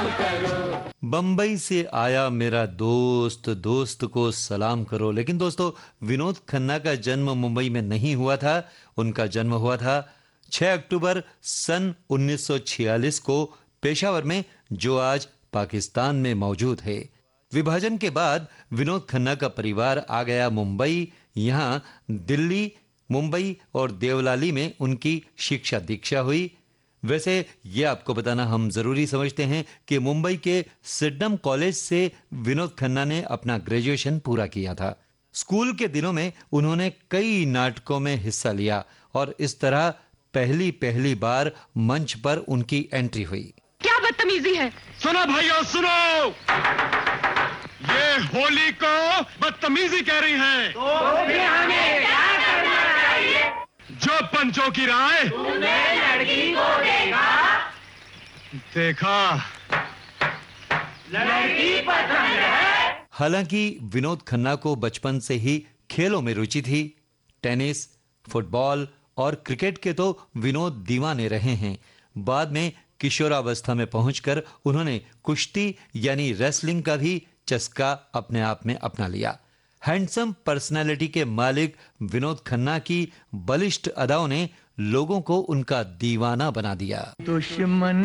बम्बई से आया मेरा दोस्त, दोस्त को सलाम करो। लेकिन दोस्तों, विनोद खन्ना का जन्म मुंबई में नहीं हुआ था। उनका जन्म हुआ था 6 अक्टूबर सन 1946 को पेशावर में, जो आज पाकिस्तान में मौजूद है। विभाजन के बाद विनोद खन्ना का परिवार आ गया मुंबई। यहाँ दिल्ली, मुंबई और देवलाली में उनकी शिक्षा दीक्षा हुई। वैसे ये आपको बताना हम जरूरी समझते हैं कि मुंबई के सिडनम कॉलेज से विनोद खन्ना ने अपना ग्रेजुएशन पूरा किया था। स्कूल के दिनों में उन्होंने कई नाटकों में हिस्सा लिया और इस तरह पहली बार मंच पर उनकी एंट्री हुई। क्या बदतमीजी है! सुनो भाइयों सुनो, ये होली को बदतमीजी कह रही है। तो फिर हमें क्या करना चाहिए? जो पंचों की राय तुम्हें लड़की को देखा लड़की पसंद है। हालांकि विनोद खन्ना को बचपन से ही खेलों में रुचि थी। टेनिस, फुटबॉल और क्रिकेट के तो विनोद दीवाने रहे हैं। बाद में किशोरावस्था में पहुंचकर उन्होंने कुश्ती यानी रेसलिंग का भी चस्का अपने आप में अपना लिया। हैंडसम पर्सनालिटी के मालिक विनोद खन्ना की बलिष्ठ अदाओं ने लोगों को उनका दीवाना बना दिया। दुश्मन